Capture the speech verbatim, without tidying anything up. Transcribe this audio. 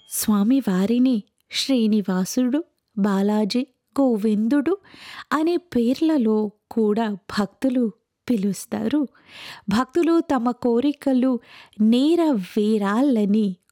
స్వామివారిని శ్రీనివాసుడు, బాలాజీ, గోవిందుడు అనే పేర్లలో కూడా భక్తులు పిలుస్తారు. భక్తులు తమ కోరికలు నెరవేరాలని